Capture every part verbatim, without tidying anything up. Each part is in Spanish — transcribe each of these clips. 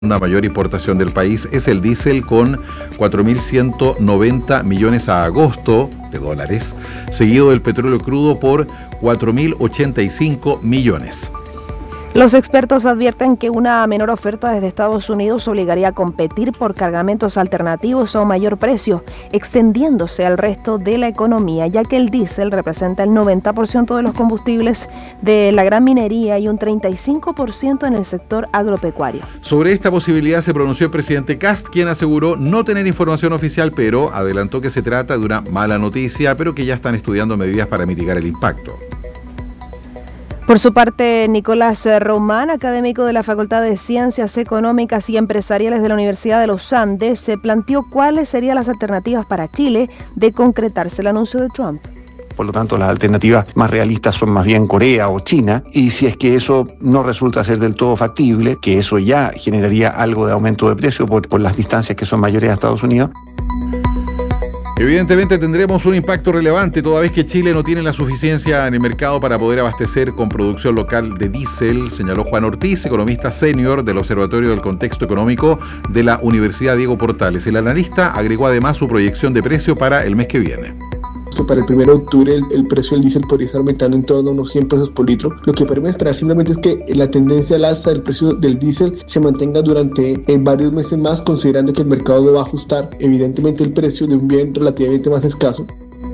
La mayor importación del país es el diésel con cuatro mil ciento noventa millones a agosto de dólares, seguido del petróleo crudo por cuatro mil ochenta y cinco millones. Los expertos advierten que una menor oferta desde Estados Unidos obligaría a competir por cargamentos alternativos a un mayor precio, extendiéndose al resto de la economía, ya que el diésel representa el noventa por ciento de los combustibles de la gran minería y un treinta y cinco por ciento en el sector agropecuario. Sobre esta posibilidad se pronunció el presidente Kast, quien aseguró no tener información oficial, pero adelantó que se trata de una mala noticia, pero que ya están estudiando medidas para mitigar el impacto. Por su parte, Nicolás Román, académico de la Facultad de Ciencias Económicas y Empresariales de la Universidad de los Andes, se planteó cuáles serían las alternativas para Chile de concretarse el anuncio de Trump. Por lo tanto, las alternativas más realistas son más bien Corea o China, y si es que eso no resulta ser del todo factible, que eso ya generaría algo de aumento de precio por, por las distancias que son mayores a Estados Unidos. Evidentemente tendremos un impacto relevante toda vez que Chile no tiene la suficiencia en el mercado para poder abastecer con producción local de diésel, señaló Juan Ortiz, economista senior del Observatorio del Contexto Económico de la Universidad Diego Portales. El analista agregó además su proyección de precio para el mes que viene. Para el primero de octubre el, el precio del diésel podría estar aumentando en torno a unos cien pesos por litro. Lo que podemos esperar simplemente es que la tendencia al alza del precio del diésel se mantenga durante eh, varios meses más, considerando que el mercado va a ajustar evidentemente el precio de un bien relativamente más escaso.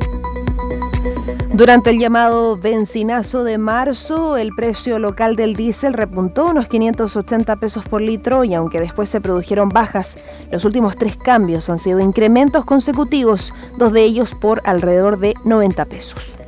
Durante el llamado bencinazo de marzo, el precio local del diésel repuntó unos quinientos ochenta pesos por litro y aunque después se produjeron bajas, los últimos tres cambios han sido incrementos consecutivos, dos de ellos por alrededor de noventa pesos.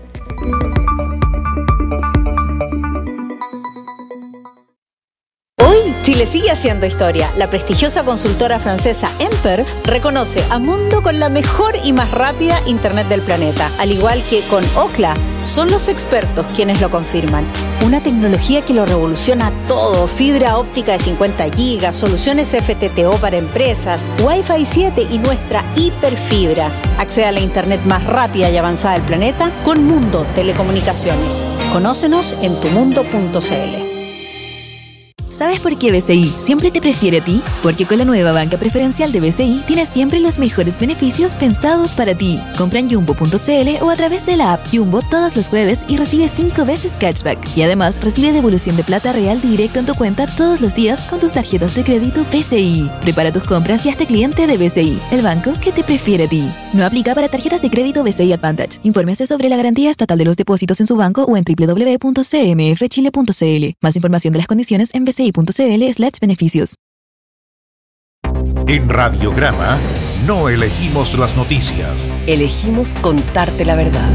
Hoy, Chile sigue haciendo historia. La prestigiosa consultora francesa Emperf reconoce a Mundo con la mejor y más rápida Internet del planeta. Al igual que con Ookla, son los expertos quienes lo confirman. Una tecnología que lo revoluciona todo. Fibra óptica de cincuenta gigas, soluciones F T T O para empresas, Wi-Fi siete y nuestra hiperfibra. Accede a la Internet más rápida y avanzada del planeta con Mundo Telecomunicaciones. Conócenos en tu mundo punto c l. ¿Sabes por qué B C I siempre te prefiere a ti? Porque con la nueva banca preferencial de B C I tienes siempre los mejores beneficios pensados para ti. Compra en jumbo punto c l o a través de la app Jumbo todos los jueves y recibe cinco veces cashback. Y además recibe devolución de plata real directo en tu cuenta todos los días con tus tarjetas de crédito B C I. Prepara tus compras y hazte cliente de B C I, el banco que te prefiere a ti. No aplica para tarjetas de crédito B C I Advantage. Infórmese sobre la garantía estatal de los depósitos en su banco o en doble u doble u doble u punto c m f chile punto c l. Más información de las condiciones en b c i punto c l slash beneficios. En Radiograma no elegimos las noticias. Elegimos contarte la verdad.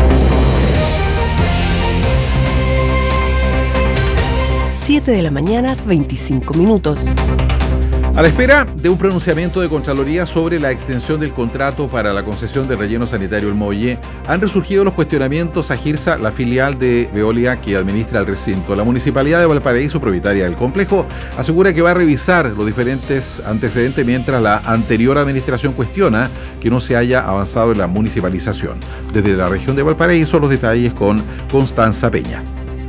siete de la mañana, veinticinco minutos. A la espera de un pronunciamiento de Contraloría sobre la extensión del contrato para la concesión del relleno sanitario El Molle, han resurgido los cuestionamientos a Girsa, la filial de Veolia que administra el recinto. La Municipalidad de Valparaíso, propietaria del complejo, asegura que va a revisar los diferentes antecedentes mientras la anterior administración cuestiona que no se haya avanzado en la municipalización. Desde la región de Valparaíso, los detalles con Constanza Peña.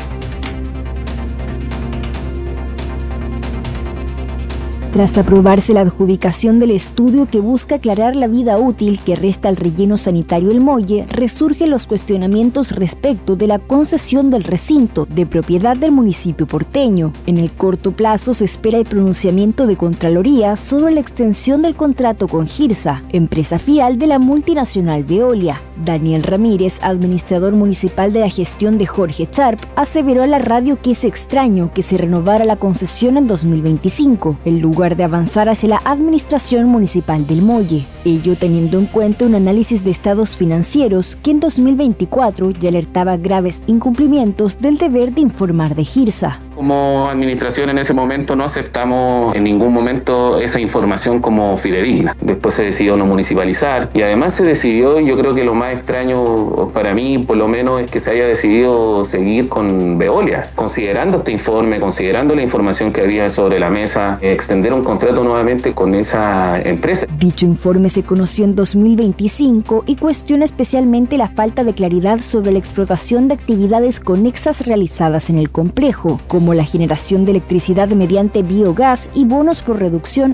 Tras aprobarse la adjudicación del estudio que busca aclarar la vida útil que resta al relleno sanitario El Molle, resurgen los cuestionamientos respecto de la concesión del recinto de propiedad del municipio porteño. En el corto plazo se espera el pronunciamiento de Contraloría sobre la extensión del contrato con Girsa, empresa filial de la multinacional Veolia. Daniel Ramírez, administrador municipal de la gestión de Jorge Sharp, aseveró a la radio que es extraño que se renovara la concesión en dos mil veinticinco, en lugar de avanzar hacia la administración municipal del Molle, ello teniendo en cuenta un análisis de estados financieros que en dos mil veinticuatro ya alertaba graves incumplimientos del deber de informar de Girsa. Como administración en ese momento no aceptamos en ningún momento esa información como fidedigna. Después se decidió no municipalizar y además se decidió, yo creo que lo más extraño para mí por lo menos es que se haya decidido seguir con Veolia, considerando este informe, considerando la información que había sobre la mesa, extender un contrato nuevamente con esa empresa. Dicho informe se conoció en dos mil veinticinco y cuestiona especialmente la falta de claridad sobre la explotación de actividades conexas realizadas en el complejo, como como la generación de electricidad mediante biogás y bonos por reducción